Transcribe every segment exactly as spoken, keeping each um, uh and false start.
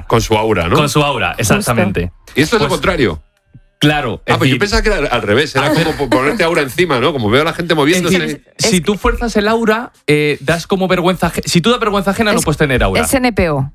Con su aura, ¿no? Con su aura, exactamente. Justo. Y esto es pues, lo contrario. Claro. Ah, pues decir, yo pensaba que era al revés, era como ponerte aura encima, ¿no? Como veo a la gente moviéndose. Es decir, es si tú fuerzas el aura, eh, das como vergüenza ajena. Si tú das vergüenza ajena, es, no puedes tener aura. Es N P O.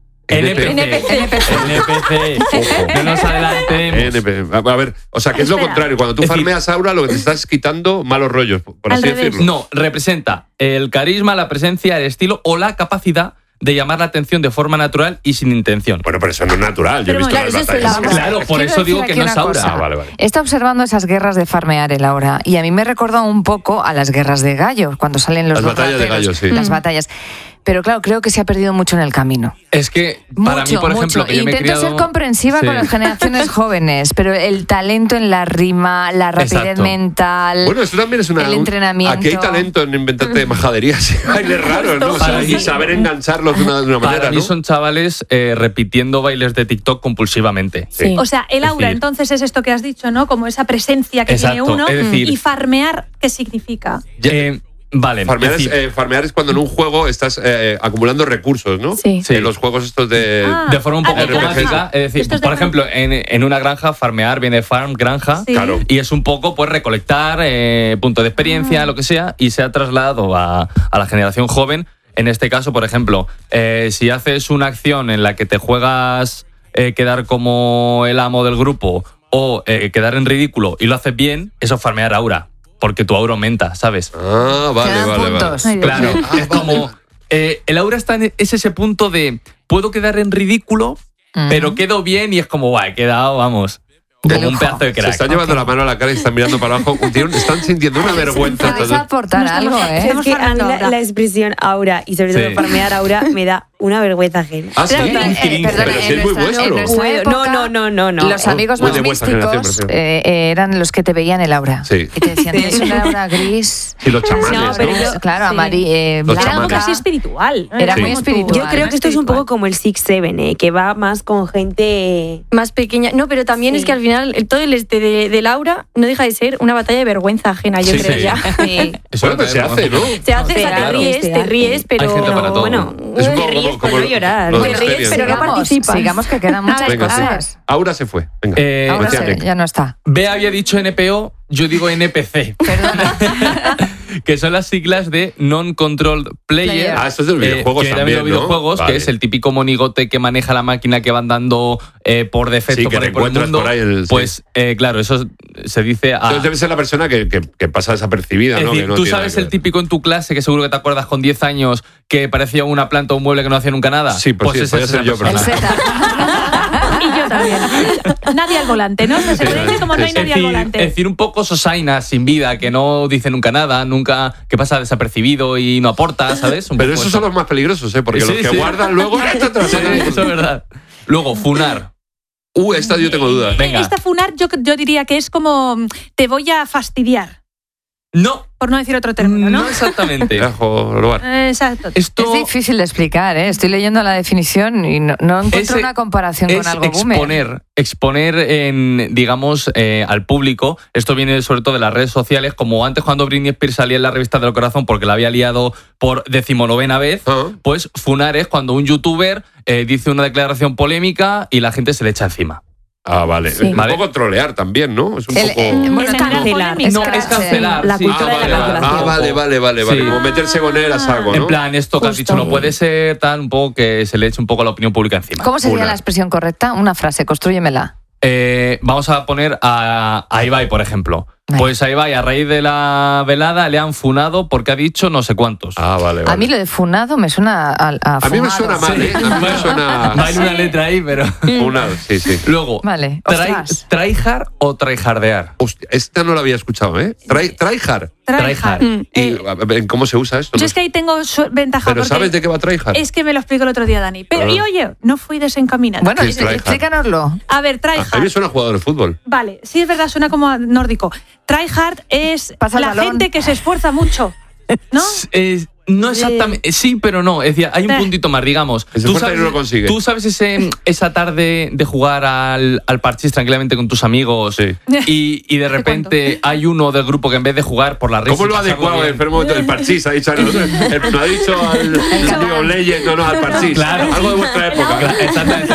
N P C. N P C. N P C. No nos adelantemos. N P C. A ver, o sea, que es lo contrario. Cuando tú farmeas aura, lo que te estás quitando malos rollos, por así decirlo. No, representa el carisma, la presencia, el estilo o la capacidad de llamar la atención de forma natural y sin intención. Bueno, pero eso no es natural. Yo he visto claro, las batallas. Es claro, por eso digo que no es aura. Ah, vale, vale. He estado observando esas guerras de farmear el aura y a mí me recordó un poco a las guerras de gallos, cuando salen los las dos batallas rateros, de gallos, sí. Las mm. batallas. Pero claro, creo que se ha perdido mucho en el camino. Es que para mucho, mí, por ejemplo, mucho. que yo me he Intento criado... ser comprensiva sí. con las generaciones jóvenes, pero el talento en la rima, la rapidez Exacto. mental, bueno, eso también es una, el entrenamiento. Aquí hay talento en inventarte majaderías y bailes raros, ¿no? O sea, y saber engancharlos de una, de una manera, Para mí ¿no? son chavales eh, repitiendo bailes de TikTok compulsivamente. Sí. O sea, el aura, es decir, entonces es esto que has dicho, ¿no? Como esa presencia que exacto, tiene uno. Es decir, y farmear, ¿qué significa? Eh, Vale, farmear es, decir, eh, farmear es cuando en un juego estás eh, acumulando recursos, ¿no? Sí. En los juegos estos de... Ah, de forma un poco ah, automática. Es decir, es por de ejemplo, en, en una granja, farmear viene farm, granja. Sí. Claro. Y es un poco, pues, recolectar eh, punto de experiencia, ah. lo que sea, y se ha trasladado a, a la generación joven. En este caso, por ejemplo, eh, si haces una acción en la que te juegas eh, quedar como el amo del grupo o eh, quedar en ridículo y lo haces bien, eso es farmear aura. Porque tu aura aumenta, ¿sabes? Ah, vale, vale, vale. Claro, es como... Eh, el aura está en, es ese punto de... Puedo quedar en ridículo, uh-huh. pero quedo bien y es como, guay, he quedado, vamos... Como un pedazo de crack. Se están llevando okay. la mano a la cara y están mirando para abajo. Están sintiendo una vergüenza. Podéis aportar no algo, ¿eh? Es que a mí la, la expresión aura y sobre todo sí. farmear aura me da una vergüenza ajena. ¿Ah, sí? Pero, eh, perdón, pero si es muy vuestro. Época, no, no, no, no, no. Los amigos más místicos eh, eran los que te veían el aura. Sí. Y te decían, tienes una aura gris. Sí, los chamanes, no, pero ¿no? yo, claro, sí. amarillo, eh, Era algo casi espiritual. Era sí. muy espiritual. Yo creo que esto es un poco como el Six Seven, eh, que va más con gente... Más pequeña. No, pero también sí. es que al final el, todo el este de, de Laura no deja de ser una batalla de vergüenza ajena, yo sí, creo sí. ya. Sí. Eso es lo que se hace, ¿no? Se hace, o sea, te ríes, te ríes, pero... Hay gente para todo. Bueno, Es un te poco ríes como, por como no llorar. lo Te ríes, pero no participas. Sigamos que quedan muchas Venga, cosas. Aura se fue. Venga. Eh, Ahora se, ya no está. B había dicho N P O, yo digo N P C. Perdona. Que son las siglas de Non-Controlled Player. Ah, eso es de los videojuegos eh, que también, de los videojuegos, ¿no? que Vale. es el típico monigote que maneja la máquina que van dando eh, por defecto Sí, que por, te ahí por el encuentras mundo. por ahí el- sí. Pues, eh, claro, eso se dice a... Entonces debe ser la persona que, que, que pasa desapercibida, Es ¿no? decir, Que no tú tiene sabes nada que el ver. típico en tu clase, que seguro que te acuerdas con diez años, que parecía una planta o un mueble que no hacía nunca nada. Sí, pues sí, esa podía es ser esa yo, pero persona. El Z. Y yo también. Nadie al volante, ¿no? Se puede decir como no hay Es nadie al decir, volante. es decir, un poco sosaina, sin vida, que no dice nunca nada, nunca, que pasa desapercibido y no aporta, ¿sabes? Un Pero poco esos eso. son los más peligrosos, ¿eh? Porque Sí, los que sí. guardan luego... Sí, eso es verdad. Luego, funar. Uh, esta yo tengo dudas. Venga. Esta funar yo, yo diría que es como te voy a fastidiar, No, por no decir otro término, ¿no? no exactamente. Dejo lugar. Exacto. Esto Es difícil de explicar, ¿eh? Estoy leyendo la definición y no, no encuentro Ese una comparación es con algo boomer. exponer, exponer en, digamos, eh, al público. Esto viene sobre todo de las redes sociales, como antes cuando Britney Spears salía en la revista del corazón porque la había liado por decimonovena vez, Ah. pues funar es cuando un youtuber eh, dice una declaración polémica y la gente se le echa encima. Ah, vale. Sí. Es un Vale. poco trolear también, ¿no? Es un El- poco... eh, bueno, Es no, cancelar. Es No, ca- es cancelar. la sí. cultura Ah, de vale, la vale. cancelación. Ah, vale, vale, vale, vale. Sí. Como meterse con él a saco, ¿no? En plan, esto que has dicho no puede ser tal, un poco que se le eche un poco a la opinión pública encima. ¿Cómo sería Una. la expresión correcta? Una frase, constrúyemela. Eh, vamos a poner a, a Ibai, por ejemplo. Vale. Pues a Ibai, a raíz de la velada, le han funado porque ha dicho no sé cuántos. Ah, vale, vale. A mí lo de funado me suena a, a, A mí me fumado. suena mal, ¿eh? A mí me suena... Va en una letra ahí, pero... Una, sí, sí. Luego, Vale, try, ostras. tryhard o tryhardear. Hostia, esta no la había escuchado, ¿eh? Try, tryhard. Tryhard. Mm. ¿Y Eh, a ver, cómo se usa esto? yo No es que ahí tengo su- ventaja. ¿Pero porque sabes de qué va tryhard? Es que me lo explicó el otro día Dani. Pero, Ah. y oye, no fui desencaminada. Bueno, ¿Qué es tryhard? explícanoslo. A ver, A mí me tryhard. suena jugador de fútbol. Vale, sí es verdad, suena como nórdico. Tryhard es Pasa el la balón. gente que se esfuerza mucho, ¿no? Eh, no exactamente, sí, pero no. Es decir, hay un Eh. puntito más, digamos. Que se Tú esfuerza y sabes, no lo consigue. tú sabes ese, esa tarde de jugar al, al parchís tranquilamente con tus amigos Sí. y, y de repente hay uno del grupo que en vez de jugar por la risa... ¿Cómo y lo ha pasarlo adecuado bien- el enfermo del parchís? Ha dicho, no, no ha dicho al League of Legends, no, no, al parchís. Claro. Algo de vuestra época. Exactamente.